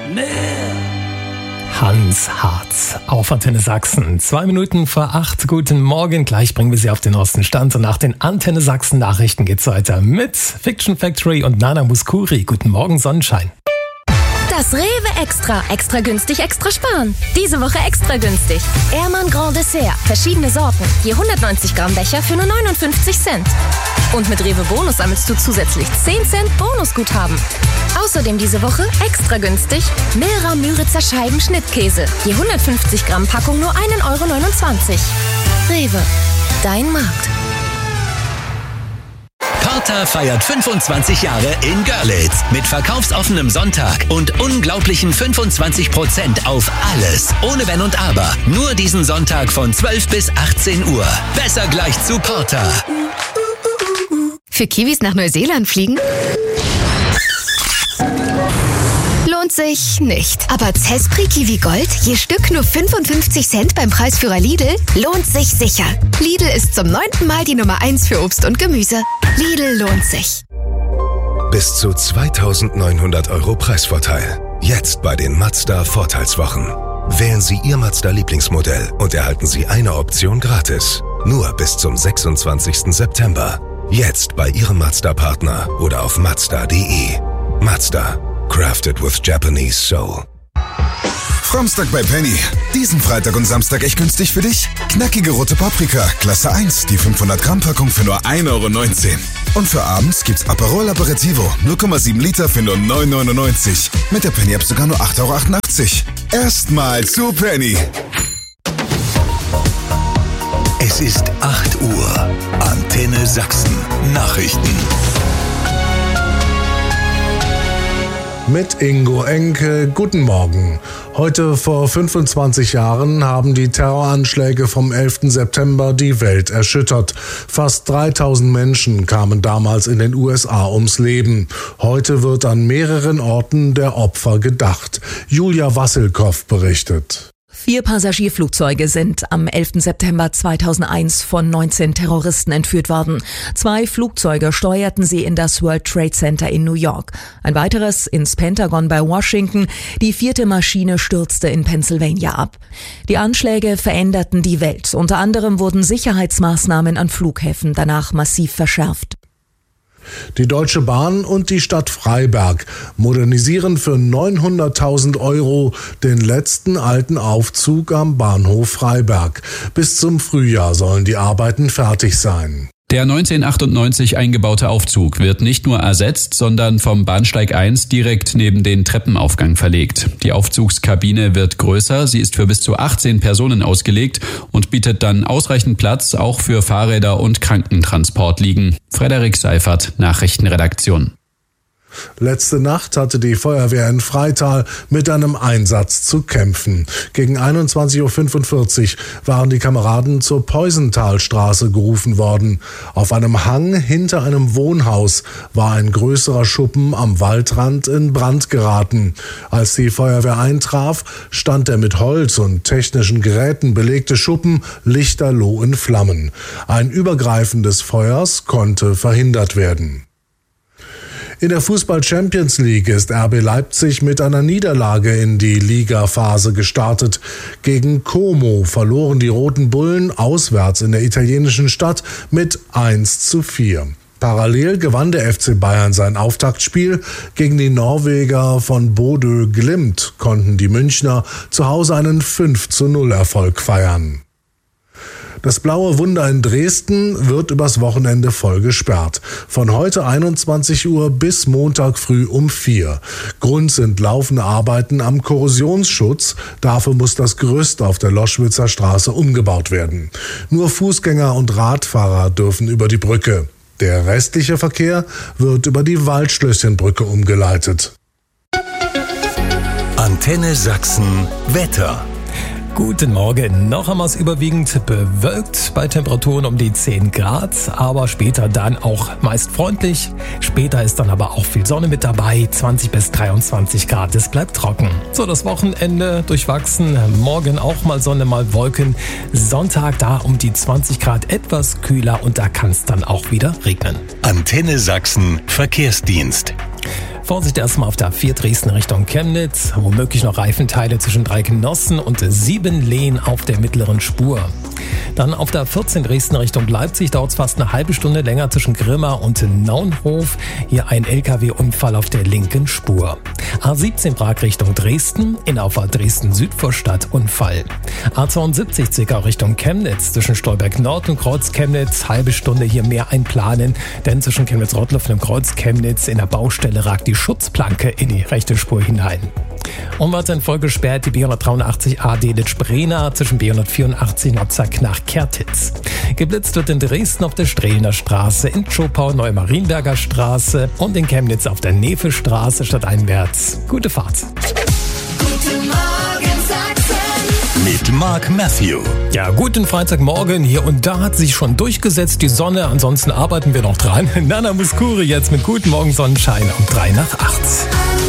Hans Harz auf Antenne Sachsen. 2 Minuten vor 8. Guten Morgen. Gleich bringen wir Sie auf den neuesten Stand. Und nach den Antenne Sachsen Nachrichten geht's weiter mit Fiction Factory und Nana Mouskouri. Guten Morgen, Sonnenschein. Das Rewe Extra. Extra günstig, extra sparen. Diese Woche extra günstig. Ehrmann Grand Dessert. Verschiedene Sorten. Je 190 Gramm Becher für nur 59 Cent. Und mit Rewe Bonus sammelst du zusätzlich 10 Cent Bonusguthaben. Außerdem diese Woche extra günstig Milra Müritzer Scheiben Schnittkäse. Je 150 Gramm Packung nur 1,29 Euro. Rewe. Dein Markt. Porter feiert 25 Jahre in Görlitz mit verkaufsoffenem Sonntag und unglaublichen 25% auf alles. Ohne Wenn und Aber. Nur diesen Sonntag von 12 bis 18 Uhr. Besser gleich zu Porter. Für Kiwis nach Neuseeland fliegen? Lohnt sich nicht. Aber Zespri Kiwi Gold, je Stück nur 55 Cent beim Preisführer Lidl, lohnt sich sicher. Lidl ist zum 9. Mal die Nummer 1 für Obst und Gemüse. Lidl lohnt sich. Bis zu 2.900 Euro Preisvorteil. Jetzt bei den Mazda Vorteilswochen. Wählen Sie Ihr Mazda-Lieblingsmodell und erhalten Sie eine Option gratis. Nur bis zum 26. September. Jetzt bei Ihrem Mazda-Partner oder auf Mazda.de. Mazda. Crafted with Japanese Soul. Framstag bei Penny. Diesen Freitag und Samstag echt günstig für dich. Knackige rote Paprika, Klasse 1, die 500 Gramm Packung für nur 1,19 Euro. Und für abends gibt's Aperol Aperitivo, 0,7 Liter für nur 9,99 €. Mit der Penny-App sogar nur 8,88 €. Erstmal zu Penny. Es ist 8 Uhr. Antenne Sachsen. Nachrichten. Mit Ingo Enke, guten Morgen. Heute vor 25 Jahren haben die Terroranschläge vom 11. September die Welt erschüttert. Fast 3000 Menschen kamen damals in den USA ums Leben. Heute wird an mehreren Orten der Opfer gedacht. Julia Wassilkow berichtet. 4 Passagierflugzeuge sind am 11. September 2001 von 19 Terroristen entführt worden. 2 Flugzeuge steuerten sie in das World Trade Center in New York. Ein weiteres ins Pentagon bei Washington. Die 4. Maschine stürzte in Pennsylvania ab. Die Anschläge veränderten die Welt. Unter anderem wurden Sicherheitsmaßnahmen an Flughäfen danach massiv verschärft. Die Deutsche Bahn und die Stadt Freiberg modernisieren für 900.000 € den letzten alten Aufzug am Bahnhof Freiberg. Bis zum Frühjahr sollen die Arbeiten fertig sein. Der 1998 eingebaute Aufzug wird nicht nur ersetzt, sondern vom Bahnsteig 1 direkt neben den Treppenaufgang verlegt. Die Aufzugskabine wird größer, sie ist für bis zu 18 Personen ausgelegt und bietet dann ausreichend Platz auch für Fahrräder und Krankentransportliegen. Frederik Seifert, Nachrichtenredaktion. Letzte Nacht hatte die Feuerwehr in Freital mit einem Einsatz zu kämpfen. Gegen 21:45 Uhr waren die Kameraden zur Peusenthalstraße gerufen worden. Auf einem Hang hinter einem Wohnhaus war ein größerer Schuppen am Waldrand in Brand geraten. Als die Feuerwehr eintraf, stand der mit Holz und technischen Geräten belegte Schuppen lichterloh in Flammen. Ein Übergreifen des Feuers konnte verhindert werden. In der Fußball-Champions League ist RB Leipzig mit einer Niederlage in die Ligaphase gestartet. Gegen Como verloren die Roten Bullen auswärts in der italienischen Stadt mit 1:4. Parallel gewann der FC Bayern sein Auftaktspiel. Gegen die Norweger von Bodø Glimt konnten die Münchner zu Hause einen 5:0 Erfolg feiern. Das Blaue Wunder in Dresden wird übers Wochenende voll gesperrt. Von heute 21 Uhr bis Montag früh um 4. Grund sind laufende Arbeiten am Korrosionsschutz. Dafür muss das Gerüst auf der Loschwitzer Straße umgebaut werden. Nur Fußgänger und Radfahrer dürfen über die Brücke. Der restliche Verkehr wird über die Waldschlösschenbrücke umgeleitet. Antenne Sachsen Wetter. Guten Morgen. Noch einmal überwiegend bewölkt bei Temperaturen um die 10 Grad, aber später dann auch meist freundlich. Später ist dann aber auch viel Sonne mit dabei, 20 bis 23 Grad. Es bleibt trocken. So, das Wochenende durchwachsen. Morgen auch mal Sonne, mal Wolken. Sonntag da um die 20 Grad etwas kühler und da kann es dann auch wieder regnen. Antenne Sachsen Verkehrsdienst. Vorsicht erstmal auf der A4 Dresden Richtung Chemnitz, womöglich noch Reifenteile zwischen Dreikenossen und Siebenlehn auf der mittleren Spur. Dann auf der 14 Dresden Richtung Leipzig dauert es fast eine halbe Stunde länger zwischen Grimma und Naunhof. Hier ein LKW-Unfall auf der linken Spur. A17 Prag Richtung Dresden, in Auffahrt Dresden Südvorstadt Unfall. A72 Zwickau Richtung Chemnitz, zwischen Stolberg Nord und Kreuz Chemnitz, halbe Stunde hier mehr einplanen, denn zwischen Chemnitz-Rottluff und Kreuz Chemnitz in der Baustelle ragt die Schutzplanke in die rechte Spur hinein. Und weiter in Folge gesperrt die B183a Delitzsch-Brena zwischen B184 Notzak nach Kertitz. Geblitzt wird in Dresden auf der Strehlener Straße, in Zschopau Neumarienberger Straße und in Chemnitz auf der Nefe-Straße stadteinwärts. Gute Fahrt. Guten Morgen, Sachsen. Mit Mark Matthew. Ja, guten Freitagmorgen. Hier und da hat sich schon durchgesetzt die Sonne. Ansonsten arbeiten wir noch dran. Nana Mouskouri jetzt mit Guten Morgen Sonnenschein um 7:03.